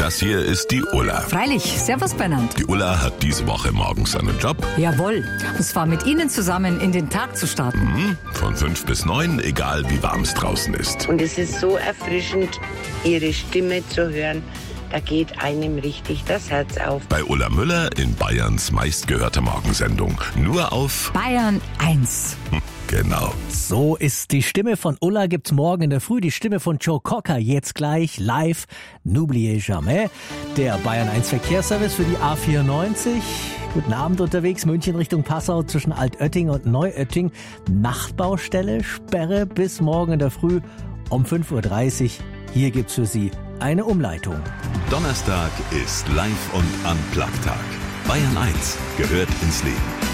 Das hier ist die Ulla. Freilich, servus Bernhard. Die Ulla hat diese Woche morgens einen Job. Jawohl, und zwar mit Ihnen zusammen in den Tag zu starten. Von 5 bis 9, egal wie warm es draußen ist. Und es ist so erfrischend, Ihre Stimme zu hören. Da geht einem richtig das Herz auf. Bei Ulla Müller in Bayerns meistgehörter Morgensendung. Nur auf Bayern 1. Genau. So ist die Stimme von Ulla, gibt's morgen in der Früh. Die Stimme von Joe Cocker jetzt gleich live. N'oubliez jamais. Der Bayern 1 Verkehrsservice für die A94. Guten Abend unterwegs. München Richtung Passau zwischen Altötting und Neuötting. Nachtbaustelle, Sperre bis morgen in der Früh um 5:30 Uhr. Hier gibt's für Sie eine Umleitung. Donnerstag ist Live- und Unplugged-Tag. Bayern 1 gehört ins Leben.